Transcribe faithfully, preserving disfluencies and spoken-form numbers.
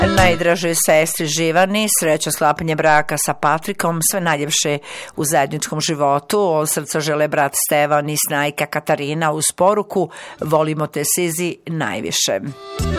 Najdražoj sestri Živani, srećno sklapanje braka sa Patrikom, sve najljepše u zajedničkom životu. Od srca žele brat Stevan i snajka Katarina uz poruku: volimo te Sizi najviše.